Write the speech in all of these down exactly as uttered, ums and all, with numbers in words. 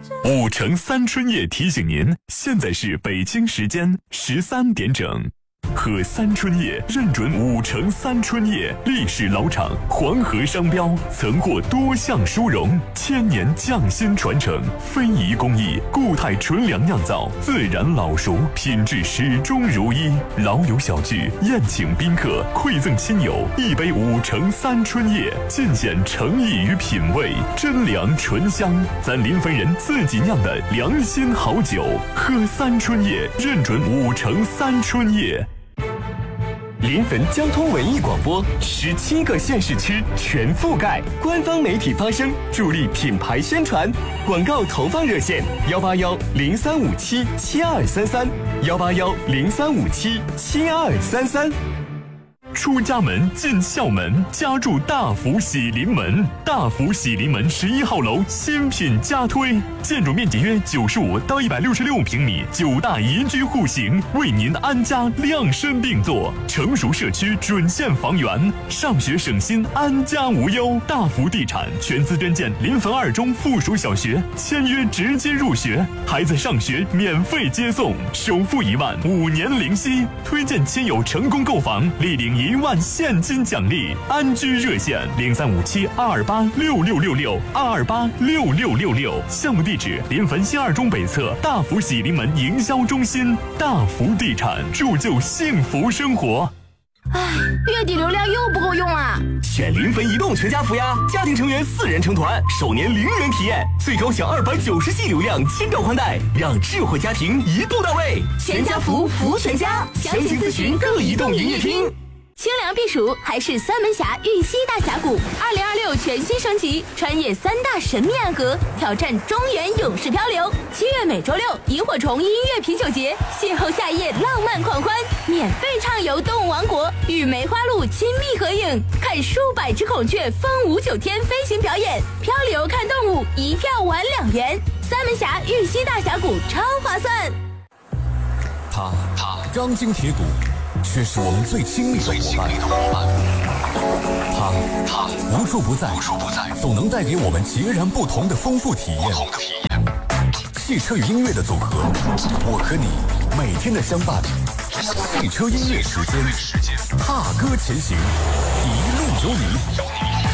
五城三春夜提醒您，现在是北京时间十三点整。喝三春夜认准五城三春夜，历史老厂，黄河商标，曾获多项殊荣，千年匠心传承，非遗工艺，固态纯粮酿造，自然老熟，品质始终如一。老友小聚，宴请宾客，馈赠亲友，一杯五城三春夜，尽显诚意与品味，真粮醇香，咱临汾人自己酿的良心好酒。喝三春夜，认准五城三春夜。 临汾交通文艺广播，十七个县市区全覆盖，官方媒体发声，助力品牌宣传。广告投放热线：幺八幺零三五七七二三三，幺八幺零三五七七二三三。 出家门进校门，家住大福喜临门。大福喜临门十一号楼新品加推，建筑面积约九十五到一百六十六平米，九大宜居户型，为您安家量身定做。成熟社区准现房源，上学省心，安家无忧。大福地产全资捐建临汾二中附属小学，签约直接入学，孩子上学免费接送，首付一万，五年零息。推荐亲友成功购房，立领一万现金奖励。安居热线零三五七二二八六六六六二二八六六六六。项目地址临汾新二中北侧大福喜临门营销中心。大福地产，铸就幸福生活。 唉，月底流量又不够用啊！ 选临汾移动全家福呀，家庭成员四人成团，首年零元体验，最高享二百九十 G 流量，千兆宽带，让智慧家庭一步到位。 全家福，福全家，详情咨询各移动营业厅。清凉避暑还是三门峡玉溪大峡谷，二零二六全新升级，穿越三大神秘暗河，挑战中原勇士漂流。七月每周六，萤火虫音乐啤酒节，邂逅夏夜浪漫狂欢，免费畅游动物王国，与梅花鹿亲密合影，看数百只孔雀风舞九天飞行表演，漂流看动物，一票玩两元。三门峡玉溪大峡谷超划算。 他他钢筋铁骨，却是我们最亲密的伙伴。他他无处不在，无处不在，总能带给我们截然不同的丰富体验。汽车与音乐的组合，我和你每天的相伴。汽车音乐时间，踏歌前行，一路有你。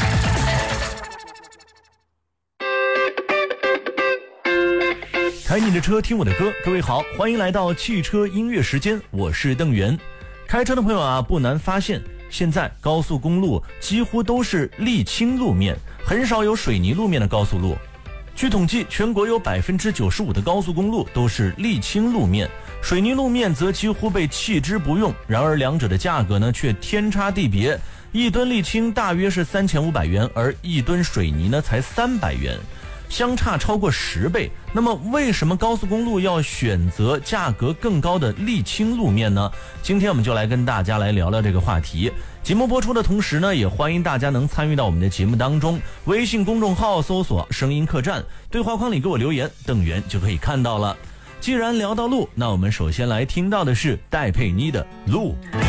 开你的车，听我的歌。各位好，欢迎来到汽车音乐时间，我是邓源。开车的朋友啊，不难发现，现在高速公路几乎都是沥青路面，很少有水泥路面的高速路。据统计，全国有 百分之九十五 的高速公路都是沥青路面，水泥路面则几乎被弃之不用。然而两者的价格呢却天差地别，一吨沥青大约是三千五百元，而一吨水泥呢才三百元，相差超过十倍。那么为什么高速公路要选择价格更高的沥青路面呢？今天我们就来跟大家来聊聊这个话题。节目播出的同时呢，也欢迎大家能参与到我们的节目当中，微信公众号搜索声音客栈，对话框里给我留言，邓源就可以看到了。既然聊到路，那我们首先来听到的是戴佩妮的路。